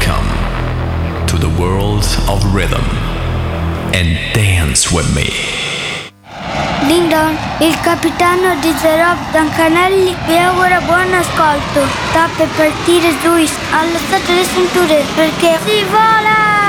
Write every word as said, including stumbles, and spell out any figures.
Welcome to the world of rhythm and dance with me. Lyndon, il capitano di The Rob Dancanelli vi augura buon ascolto. Sta per partire Luis, allo stato le cinture perché si vola!